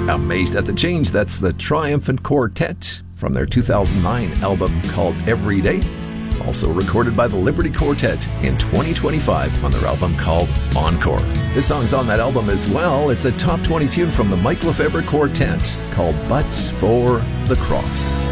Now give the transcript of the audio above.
Amazed at the Change, that's the Triumphant Quartet from their 2009 album called Every Day. Also recorded by the Liberty Quartet in 2025 on their album called Encore. This song's on that album as well. It's a top 20 tune from the Mike Lefebvre Quartet called But for the Cross.